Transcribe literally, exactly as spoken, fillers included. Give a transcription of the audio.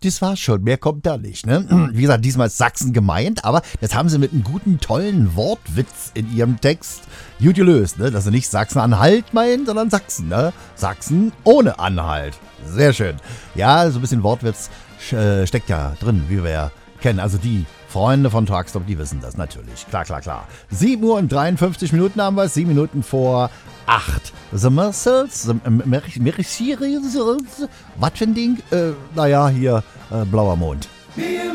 das war's schon, mehr kommt da nicht. Ne? Wie gesagt, diesmal ist Sachsen gemeint, aber das haben sie mit einem guten, tollen Wortwitz in ihrem Text gut gelöst. Ne? Dass sie nicht Sachsen-Anhalt meinen, sondern Sachsen. Ne? Sachsen ohne Anhalt. Sehr schön. Ja, so ein bisschen Wortwitz äh, steckt ja drin, wie wir ja kennen. Also die Freunde von Truckstop, die wissen das natürlich. Klar, klar, klar. sieben Uhr und dreiundfünfzig Minuten haben wir es. sieben Minuten vor acht. The Muscles, The Mercedes, was für ein Ding? Äh, naja, hier, äh, blauer Mond. Me and